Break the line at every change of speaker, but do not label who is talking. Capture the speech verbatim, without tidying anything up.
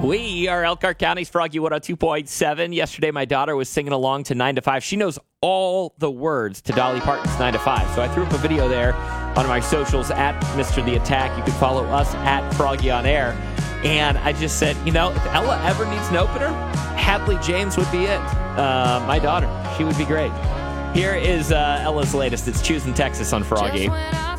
We are Elkhart County's Froggy one oh two point seven. Yesterday, my daughter was singing along to nine to five. She knows all the words to Dolly Parton's nine to five. So I threw up a video there on my socials at Mister The Attack. You can follow us at Froggy on Air. And I just said, you know, if Ella ever needs an opener, Hadley James would be it. Uh, my daughter, she would be great. Here is uh, Ella's latest. It's Choosing Texas on Froggy.